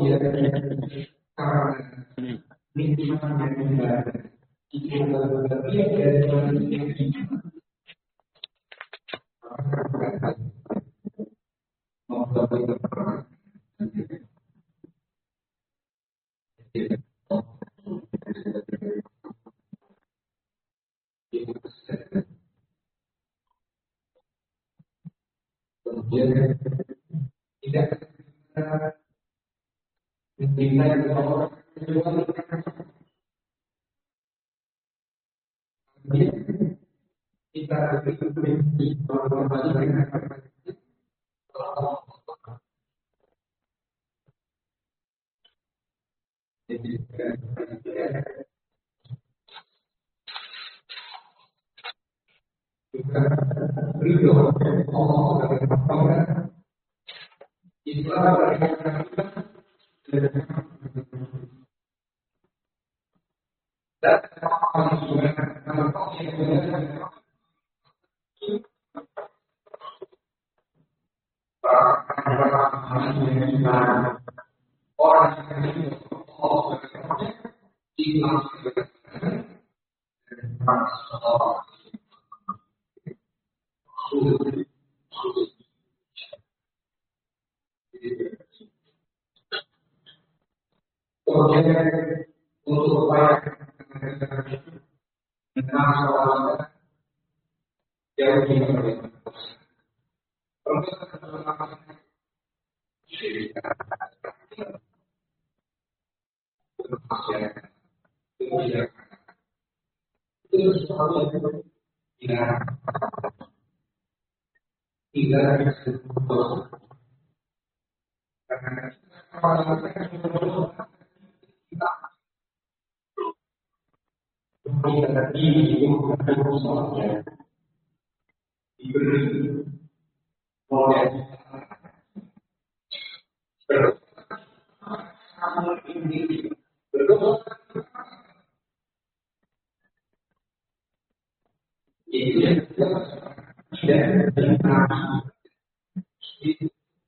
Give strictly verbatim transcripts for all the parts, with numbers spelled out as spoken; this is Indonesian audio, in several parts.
dia karena nikmatnya ibadah itu berlebihan dari manusia kemudian tidak mencintai orang kita berpikir bahwa ridho Allah Islam dan orang kemudian untuk upaya mengenal jauh lebih baik. Itu sesuatu yang tidak tidak disebut karena kita diberi oleh ini berdoa itu tidak benar itu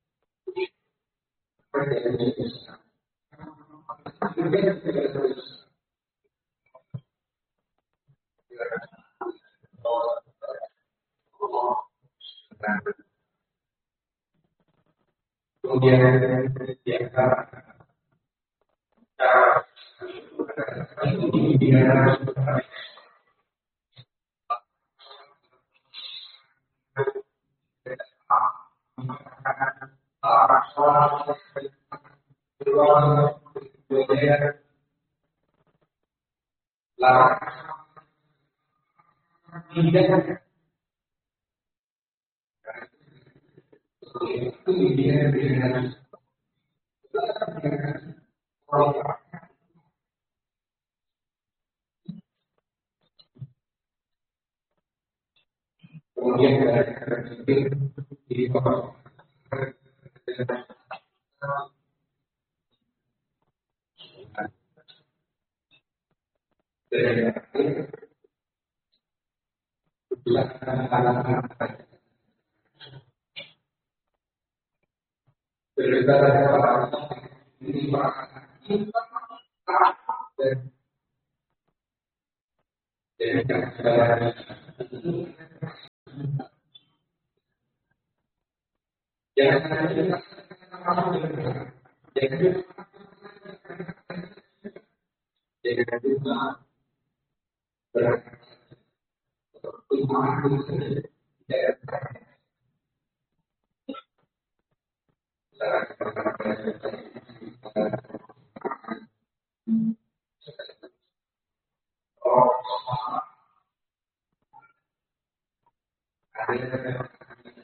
kemudian dia cara ini dia tidak itu dia dengan kemudian dari di bawah dari daripada ini